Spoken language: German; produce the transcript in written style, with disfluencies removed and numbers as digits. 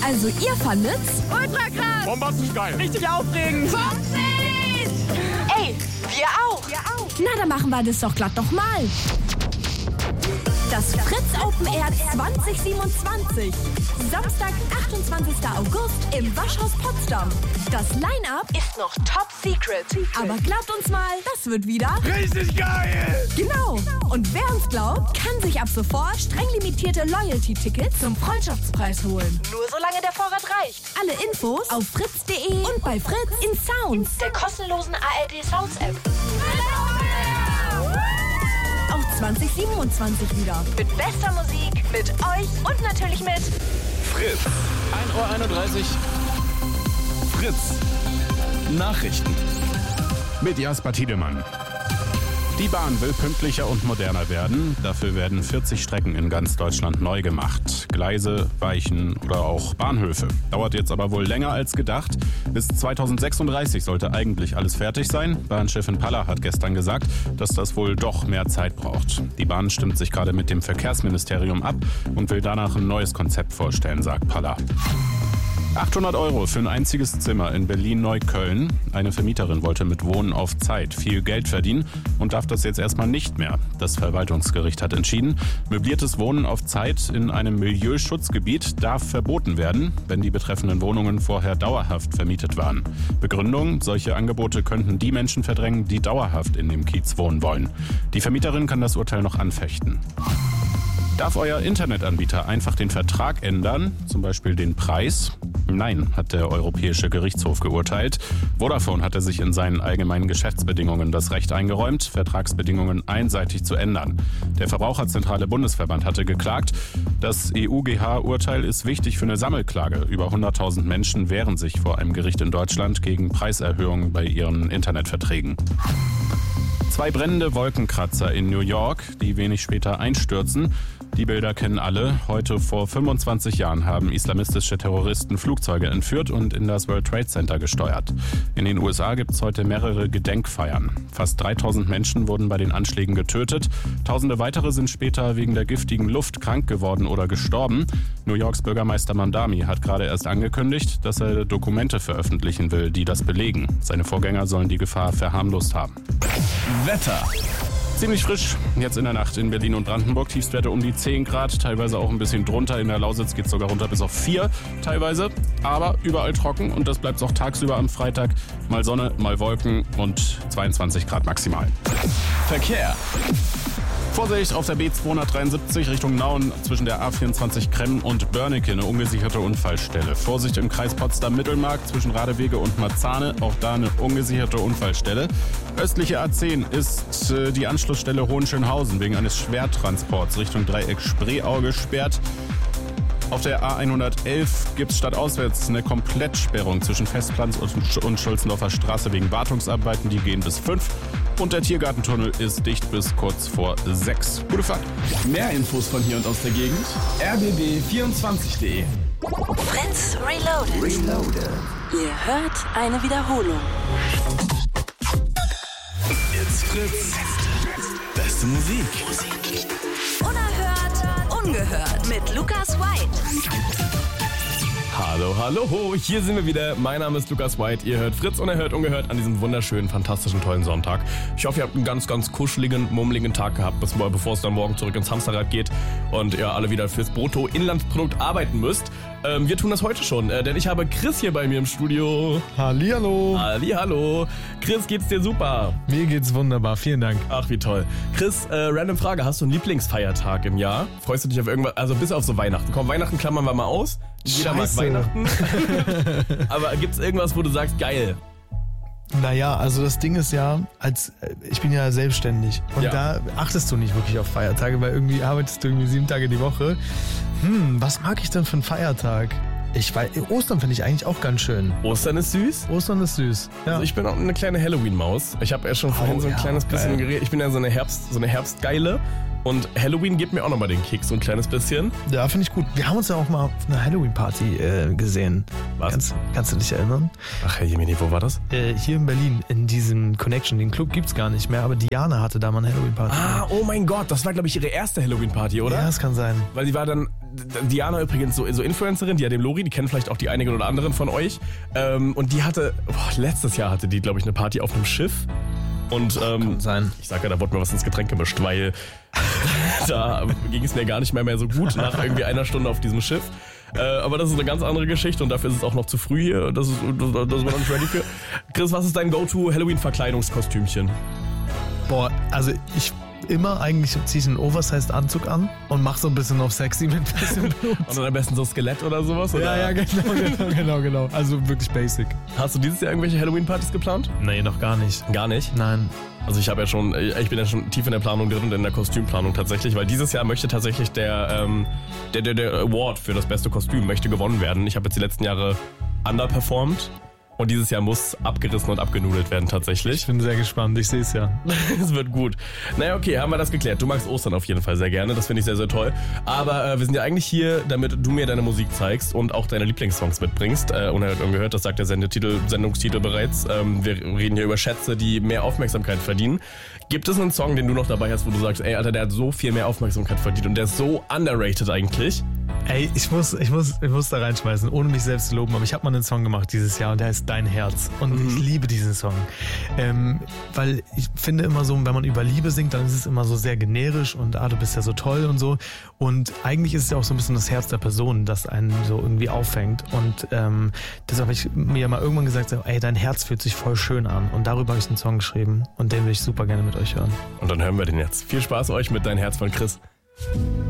Also ihr fandet's? Ultra krass! Bombastisch geil! Richtig aufregend! 50! Ey, wir auch! Na, dann machen wir das doch glatt nochmal. Das Fritz Open Air 2027. Samstag, 28. August im Waschhaus Potsdam. Das Line-Up Ist noch top secret. aber glaubt uns mal, das wird wieder Richtig geil! genau. Und wer uns glaubt, kann sich ab sofort streng limitierte Loyalty-Tickets zum Freundschaftspreis holen. Nur solange der Vorrat reicht. Alle Infos auf fritz.de und bei Fritz in Sounds. Der kostenlosen ARD Sounds App. Auch 2027 wieder. Mit bester Musik, mit euch und natürlich mit Fritz. 1:31 Uhr. Fritz. Nachrichten. Mit Jasper Tiedemann. Die Bahn will pünktlicher und moderner werden. Dafür werden 40 Strecken in ganz Deutschland neu gemacht. Gleise, Weichen oder auch Bahnhöfe. Dauert jetzt aber wohl länger als gedacht. Bis 2036 sollte eigentlich alles fertig sein. Bahnchefin Palla hat gestern gesagt, dass das wohl doch mehr Zeit braucht. Die Bahn stimmt sich gerade mit dem Verkehrsministerium ab und will danach ein neues Konzept vorstellen, sagt Palla. 800 € für ein einziges Zimmer in Berlin-Neukölln. Eine Vermieterin wollte mit Wohnen auf Zeit viel Geld verdienen und darf das jetzt erstmal nicht mehr. Das Verwaltungsgericht hat entschieden, möbliertes Wohnen auf Zeit in einem Milieuschutzgebiet darf verboten werden, wenn die betreffenden Wohnungen vorher dauerhaft vermietet waren. Begründung: Solche Angebote könnten die Menschen verdrängen, die dauerhaft in dem Kiez wohnen wollen. Die Vermieterin kann das Urteil noch anfechten. Darf euer Internetanbieter einfach den Vertrag ändern, zum Beispiel den Preis? Nein, hat der Europäische Gerichtshof geurteilt. Vodafone hatte sich in seinen allgemeinen Geschäftsbedingungen das Recht eingeräumt, Vertragsbedingungen einseitig zu ändern. Der Verbraucherzentrale Bundesverband hatte geklagt. Das EuGH-Urteil ist wichtig für eine Sammelklage. Über 100.000 Menschen wehren sich vor einem Gericht in Deutschland gegen Preiserhöhungen bei ihren Internetverträgen. 2 brennende Wolkenkratzer in New York, die wenig später einstürzen. Die Bilder kennen alle. Heute vor 25 Jahren haben islamistische Terroristen Flugzeuge entführt und in das World Trade Center gesteuert. In den USA gibt es heute mehrere Gedenkfeiern. Fast 3.000 Menschen wurden bei den Anschlägen getötet. Tausende weitere sind später wegen der giftigen Luft krank geworden oder gestorben. New Yorks Bürgermeister Mamdani hat gerade erst angekündigt, dass er Dokumente veröffentlichen will, die das belegen. Seine Vorgänger sollen die Gefahr verharmlost haben. Wetter. Ziemlich frisch, jetzt in der Nacht in Berlin und Brandenburg. Tiefstwerte um die 10 Grad, teilweise auch ein bisschen drunter. In der Lausitz geht es sogar runter bis auf 4 teilweise. Aber überall trocken und das bleibt auch tagsüber am Freitag. Mal Sonne, mal Wolken und 22 Grad maximal. Verkehr. Vorsicht auf der B273 Richtung Nauen zwischen der A24 Kremm und Börnecke, eine ungesicherte Unfallstelle. Vorsicht im Kreis Potsdam-Mittelmark zwischen Radewege und Marzahne, auch da eine ungesicherte Unfallstelle. Östliche A10 ist die Anschlussstelle Hohenschönhausen wegen eines Schwertransports Richtung Dreieck Spreeau gesperrt. Auf der A111 gibt es stadtauswärts eine Komplettsperrung zwischen Festplatz und Schulzendorfer Straße wegen Wartungsarbeiten. Die gehen bis 5. Und der Tiergartentunnel ist dicht bis kurz vor 6. Gute Fahrt. Mehr Infos von hier und aus der Gegend. rbb24.de. Fritz Reloaded. Ihr hört eine Wiederholung. It's Fritz. Beste Musik. Unerhört, ungehört mit Lukas White. Hallo, hallo, hier sind wir wieder. Mein Name ist Lukas White. Ihr hört Fritz Unerhört, ungehört an diesem wunderschönen, fantastischen, tollen Sonntag. Ich hoffe, ihr habt einen ganz, ganz kuscheligen, mummeligen Tag gehabt, bevor es dann morgen zurück ins Hamsterrad geht und ihr alle wieder fürs Bruttoinlandsprodukt arbeiten müsst. Wir tun das heute schon, denn ich habe Chris hier bei mir im Studio. Hallihallo. Hallihallo. Chris, geht's dir super? Mir geht's wunderbar, vielen Dank. Ach, wie toll. Chris, random Frage, hast du einen Lieblingsfeiertag im Jahr? Freust du dich auf irgendwas, also bis auf so Weihnachten? Komm, Weihnachten klammern wir mal aus. Jeder mag Weihnachten. Aber gibt's irgendwas, wo du sagst, geil? Naja, also das Ding ist ja, ich bin ja selbstständig und da achtest du nicht wirklich auf Feiertage, weil irgendwie arbeitest du irgendwie 7 Tage die Woche. Was mag ich denn für einen Feiertag? Ostern finde ich eigentlich auch ganz schön. Ostern ist süß? Ostern ist süß, ja. Also ich bin auch eine kleine Halloween-Maus. Ich habe ja schon vorhin so ein kleines bisschen geredet. Ich bin ja so eine Herbstgeile. Und Halloween gibt mir auch nochmal den Kick, so ein kleines bisschen. Ja, finde ich gut. Wir haben uns ja auch mal auf einer Halloween-Party gesehen. Was? Kannst du dich erinnern? Ach, Herr Jemini, wo war das? Hier in Berlin, in diesem Connection. Den Club gibt's gar nicht mehr, aber Diana hatte da mal eine Halloween-Party. Ah, oh mein Gott, das war, glaube ich, ihre erste Halloween-Party, oder? Ja, das kann sein. Weil sie war dann Diana übrigens so Influencerin, die hat dem Lori, die kennen vielleicht auch die einigen oder anderen von euch. Und die hatte, letztes Jahr hatte die, glaube ich, eine Party auf einem Schiff. Und kann sein. Ich sag ja, da wurde mir was ins Getränk gemischt, weil da ging es mir gar nicht mehr so gut nach irgendwie einer Stunde auf diesem Schiff. Aber das ist eine ganz andere Geschichte und dafür ist es auch noch zu früh hier. Das ist man noch nicht ready für. Chris, was ist dein Go-To-Halloween-Verkleidungskostümchen? Boah, also ich immer eigentlich ziehe ich einen Oversized-Anzug an und mache so ein bisschen auf sexy mit ein bisschen Blut. Und dann am besten so Skelett oder sowas? Oder? Ja, genau. Also wirklich basic. Hast du dieses Jahr irgendwelche Halloween-Partys geplant? Nee, noch gar nicht. Gar nicht? Nein. Also ich bin ja schon tief in der Planung drin und in der Kostümplanung tatsächlich, weil dieses Jahr möchte tatsächlich der Award für das beste Kostüm möchte gewonnen werden. Ich habe jetzt die letzten Jahre underperformed. Und dieses Jahr muss abgerissen und abgenudelt werden tatsächlich. Ich bin sehr gespannt, ich sehe es ja. Es wird gut. Naja, okay, haben wir das geklärt. Du magst Ostern auf jeden Fall sehr gerne, das finde ich sehr, sehr toll. Aber wir sind ja eigentlich hier, damit du mir deine Musik zeigst und auch deine Lieblingssongs mitbringst. Unerhört ungehört, das sagt der Sendungstitel bereits. Wir reden hier über Schätze, die mehr Aufmerksamkeit verdienen. Gibt es einen Song, den du noch dabei hast, wo du sagst, ey Alter, der hat so viel mehr Aufmerksamkeit verdient und der ist so underrated eigentlich? Ey, ich muss da reinschmeißen, ohne mich selbst zu loben, aber ich habe mal einen Song gemacht dieses Jahr und der heißt Dein Herz und ich liebe diesen Song, weil ich finde immer so, wenn man über Liebe singt, dann ist es immer so sehr generisch und du bist ja so toll und so und eigentlich ist es ja auch so ein bisschen das Herz der Person, das einen so irgendwie auffängt und deshalb habe ich mir mal irgendwann gesagt, so, ey, dein Herz fühlt sich voll schön an und darüber habe ich einen Song geschrieben und den will ich super gerne mit euch hören. Und dann hören wir den jetzt. Viel Spaß euch mit Dein Herz von Chris.